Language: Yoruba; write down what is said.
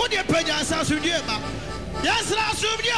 What do you pay your asumdue? Yes, asumdue.